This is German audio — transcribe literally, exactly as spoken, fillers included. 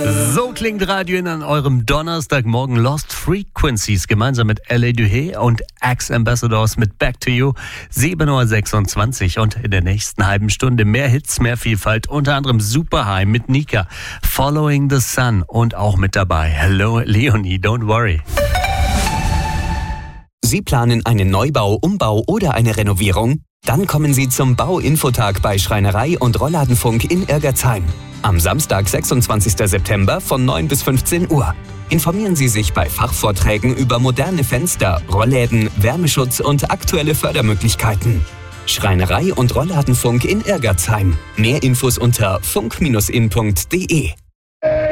So klingt Radio in an eurem Donnerstagmorgen. Lost Frequencies gemeinsam mit L A Duhé und Axe Ambassadors mit Back to You. sieben Uhr sechsundzwanzig und in der nächsten halben Stunde mehr Hits, mehr Vielfalt. Unter anderem Super High mit Nika, Following the Sun und auch mit dabei Hello Leonie, Don't Worry. Sie planen einen Neubau, Umbau oder eine Renovierung? Dann kommen Sie zum Bauinfotag bei Schreinerei und Rollladenfunk in Irgertsheim. Am Samstag, sechsundzwanzigsten September von neun bis fünfzehn Uhr. Informieren Sie sich bei Fachvorträgen über moderne Fenster, Rollläden, Wärmeschutz und aktuelle Fördermöglichkeiten. Schreinerei und Rollladenfunk in Irgertsheim. Mehr Infos unter funk Bindestrich in punkt de.